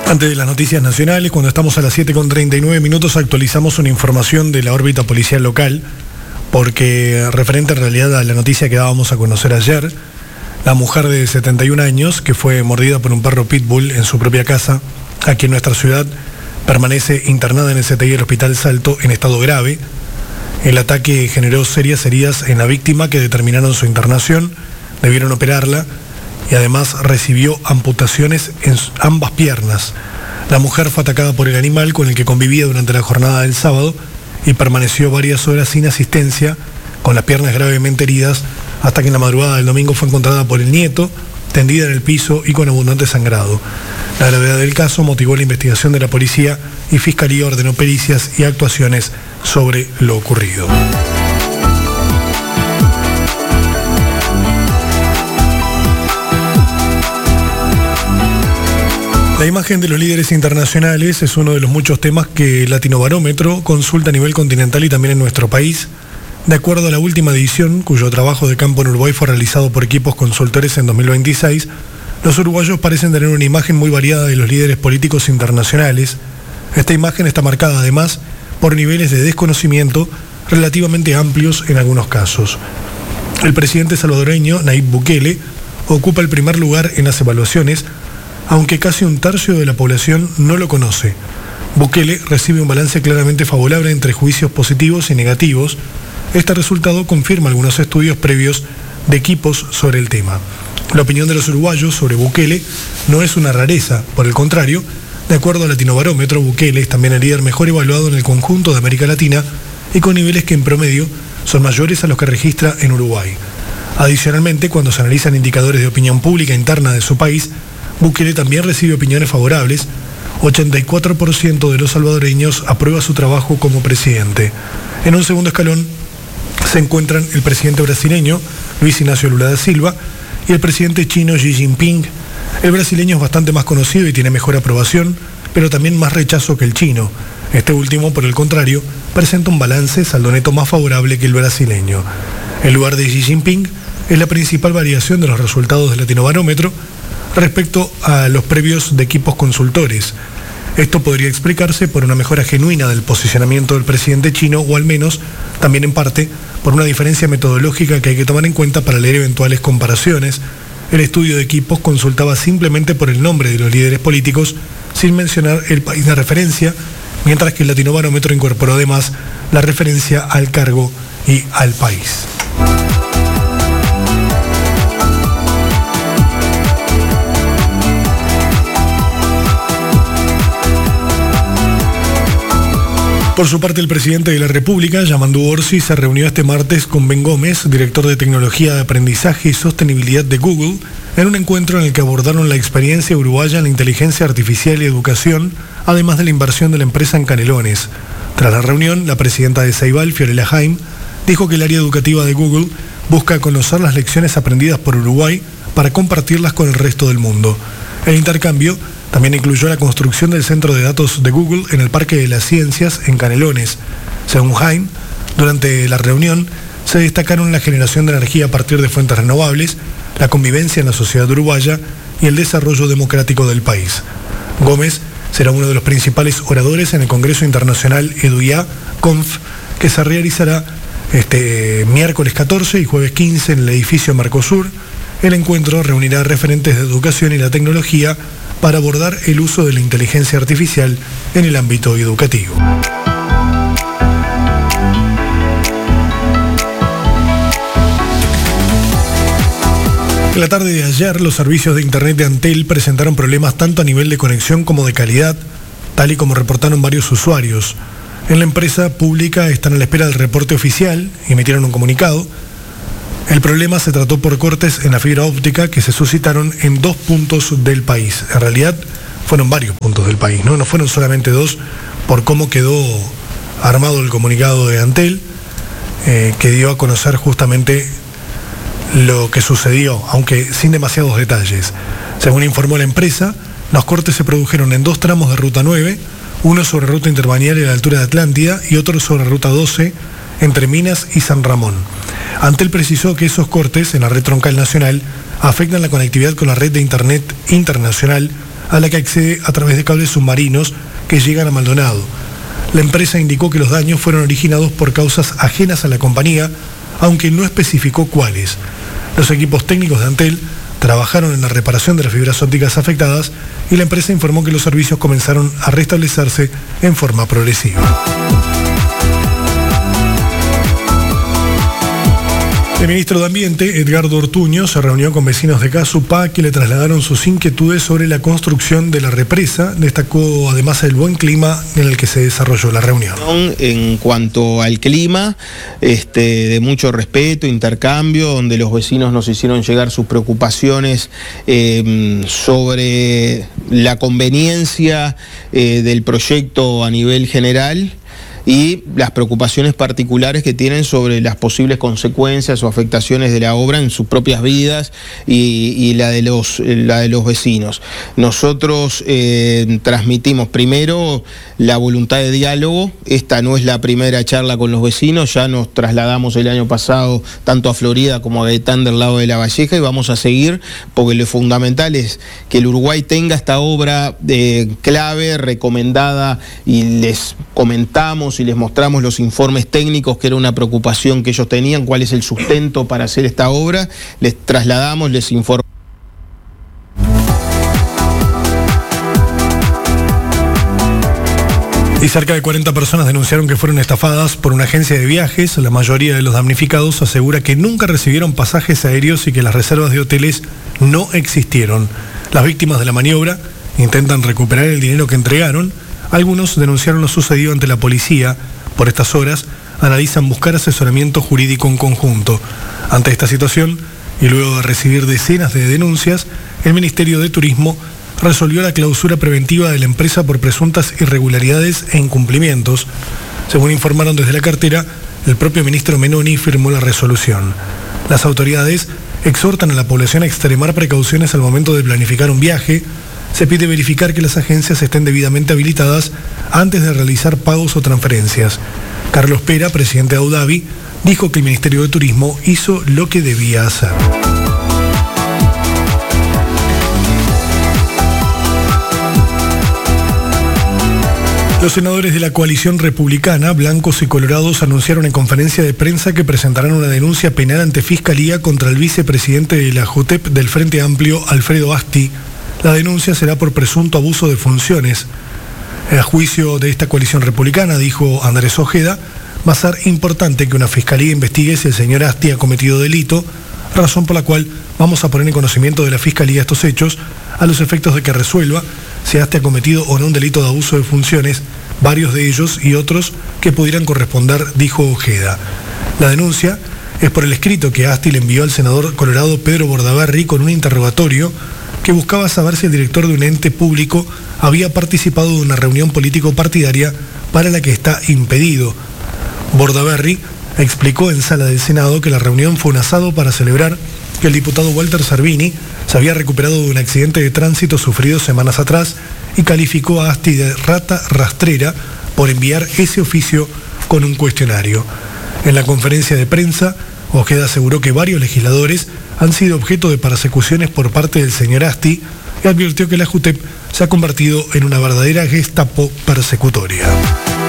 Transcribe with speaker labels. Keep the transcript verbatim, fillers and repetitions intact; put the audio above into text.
Speaker 1: Antes de las noticias nacionales, cuando estamos a las siete con treinta y nueve minutos, actualizamos una información de la órbita policial local, porque referente en realidad a la noticia que dábamos a conocer ayer, la mujer de setenta y un años, que fue mordida por un perro pitbull en su propia casa, aquí en nuestra ciudad, permanece internada en el C T I del Hospital Salto en estado grave. El ataque generó serias heridas en la víctima que determinaron su internación, debieron operarla y además recibió amputaciones en ambas piernas. La mujer fue atacada por el animal con el que convivía durante la jornada del sábado y permaneció varias horas sin asistencia, con las piernas gravemente heridas, hasta que en la madrugada del domingo fue encontrada por el nieto, tendida en el piso y con abundante sangrado. La gravedad del caso motivó la investigación de la policía y Fiscalía ordenó pericias y actuaciones sobre lo ocurrido. La imagen de los líderes internacionales es uno de los muchos temas que Latinobarómetro consulta a nivel continental y también en nuestro país. De acuerdo a la última edición, cuyo trabajo de campo en Uruguay fue realizado por equipos consultores en dos mil veintiséis, los uruguayos parecen tener una imagen muy variada de los líderes políticos internacionales. Esta imagen está marcada además por niveles de desconocimiento relativamente amplios en algunos casos. El presidente salvadoreño, Nayib Bukele, ocupa el primer lugar en las evaluaciones, aunque casi un tercio de la población no lo conoce. Bukele recibe un balance claramente favorable entre juicios positivos y negativos. Este resultado confirma algunos estudios previos de equipos sobre el tema. La opinión de los uruguayos sobre Bukele no es una rareza, por el contrario, de acuerdo a Latinobarómetro, Bukele es también el líder mejor evaluado en el conjunto de América Latina y con niveles que en promedio son mayores a los que registra en Uruguay. Adicionalmente, cuando se analizan indicadores de opinión pública interna de su país, Bukele también recibe opiniones favorables. ochenta y cuatro por ciento de los salvadoreños aprueba su trabajo como presidente. En un segundo escalón se encuentran el presidente brasileño, Luis Ignacio Lula da Silva, y el presidente chino Xi Jinping. El brasileño es bastante más conocido y tiene mejor aprobación, pero también más rechazo que el chino. Este último, por el contrario, presenta un balance saldo neto más favorable que el brasileño. El lugar de Xi Jinping es la principal variación de los resultados del Latinobarómetro respecto a los previos de equipos consultores. Esto podría explicarse por una mejora genuina del posicionamiento del presidente chino, o al menos, también en parte, por una diferencia metodológica que hay que tomar en cuenta para leer eventuales comparaciones. El estudio de equipos consultaba simplemente por el nombre de los líderes políticos, sin mencionar el país de referencia, mientras que el Latinobarómetro incorporó además la referencia al cargo y al país. Por su parte, el presidente de la República, Yamandu Orsi, se reunió este martes con Ben Gómez, director de Tecnología de Aprendizaje y Sostenibilidad de Google, en un encuentro en el que abordaron la experiencia uruguaya en la inteligencia artificial y educación, además de la inversión de la empresa en Canelones. Tras la reunión, la presidenta de Ceibal, Fiorella Jaime, dijo que el área educativa de Google busca conocer las lecciones aprendidas por Uruguay para compartirlas con el resto del mundo. El intercambio también incluyó la construcción del centro de datos de Google en el Parque de las Ciencias en Canelones. Según Jaime, durante la reunión se destacaron la generación de energía a partir de fuentes renovables, la convivencia en la sociedad uruguaya y el desarrollo democrático del país. Gómez será uno de los principales oradores en el Congreso Internacional EDUIA Conf, que se realizará este miércoles catorce y jueves quince en el edificio Mercosur. El encuentro reunirá referentes de educación y la tecnología para abordar el uso de la inteligencia artificial en el ámbito educativo. En la tarde de ayer, los servicios de Internet de Antel presentaron problemas tanto a nivel de conexión como de calidad, tal y como reportaron varios usuarios. En la empresa pública están a la espera del reporte oficial y emitieron un comunicado. El problema se trató por cortes en la fibra óptica que se suscitaron en dos puntos del país. En realidad fueron varios puntos del país, ¿no? No fueron solamente dos, por cómo quedó armado el comunicado de Antel, eh, que dio a conocer justamente lo que sucedió, aunque sin demasiados detalles. Según informó la empresa, los cortes se produjeron en dos tramos de Ruta nueve, uno sobre Ruta Interbalnearia a la altura de Atlántida y otro sobre Ruta doce, entre Minas y San Ramón. Antel precisó que esos cortes en la red troncal nacional afectan la conectividad con la red de Internet internacional, a la que accede a través de cables submarinos que llegan a Maldonado. La empresa indicó que los daños fueron originados por causas ajenas a la compañía, aunque no especificó cuáles. Los equipos técnicos de Antel trabajaron en la reparación de las fibras ópticas afectadas y la empresa informó que los servicios comenzaron a restablecerse en forma progresiva. El ministro de Ambiente, Edgardo Ortuño, se reunió con vecinos de Casupá que le trasladaron sus inquietudes sobre la construcción de la represa. Destacó además el buen clima en el que se desarrolló la reunión.
Speaker 2: En cuanto al clima, este, de mucho respeto, intercambio, donde los vecinos nos hicieron llegar sus preocupaciones eh, sobre la conveniencia eh, del proyecto a nivel general y las preocupaciones particulares que tienen sobre las posibles consecuencias o afectaciones de la obra en sus propias vidas y, y la, de los, la de los vecinos. Nosotros eh, transmitimos primero la voluntad de diálogo. Esta no es la primera charla con los vecinos, ya nos trasladamos el año pasado tanto a Florida como a Gaitán del lado de La Valleja y vamos a seguir porque lo fundamental es que el Uruguay tenga esta obra eh, clave, recomendada, y les comentamos y les mostramos los informes técnicos, que era una preocupación que ellos tenían, cuál es el sustento para hacer esta obra, les trasladamos, les informamos.
Speaker 1: Y cerca de cuarenta personas denunciaron que fueron estafadas por una agencia de viajes. La mayoría de los damnificados asegura que nunca recibieron pasajes aéreos y que las reservas de hoteles no existieron. Las víctimas de la maniobra intentan recuperar el dinero que entregaron. Algunos denunciaron lo sucedido ante la policía. Por estas horas analizan buscar asesoramiento jurídico en conjunto. Ante esta situación, y luego de recibir decenas de denuncias, el Ministerio de Turismo resolvió la clausura preventiva de la empresa por presuntas irregularidades e incumplimientos. Según informaron desde la cartera, el propio ministro Menoni firmó la resolución. Las autoridades exhortan a la población a extremar precauciones al momento de planificar un viaje. Se pide verificar que las agencias estén debidamente habilitadas antes de realizar pagos o transferencias. Carlos Pera, presidente de Audavi, dijo que el Ministerio de Turismo hizo lo que debía hacer. Los senadores de la coalición republicana, blancos y colorados, anunciaron en conferencia de prensa que presentarán una denuncia penal ante Fiscalía contra el vicepresidente de la JUTEP del Frente Amplio, Alfredo Asti. La denuncia será por presunto abuso de funciones. El juicio de esta coalición republicana, dijo Andrés Ojeda, va a ser importante que una fiscalía investigue si el señor Asti ha cometido delito, razón por la cual vamos a poner en conocimiento de la fiscalía estos hechos a los efectos de que resuelva si Asti ha cometido o no un delito de abuso de funciones, varios de ellos y otros que pudieran corresponder, dijo Ojeda. La denuncia es por el escrito que Asti le envió al senador colorado Pedro Bordaberry con un interrogatorio que buscaba saber si el director de un ente público había participado de una reunión político-partidaria para la que está impedido. Bordaberry explicó en sala del Senado que la reunión fue un asado para celebrar que el diputado Walter Servini se había recuperado de un accidente de tránsito sufrido semanas atrás y calificó a Asti de rata rastrera por enviar ese oficio con un cuestionario. En la conferencia de prensa, Ojeda aseguró que varios legisladores han sido objeto de persecuciones por parte del señor Asti y advirtió que la JUTEP se ha convertido en una verdadera Gestapo persecutoria.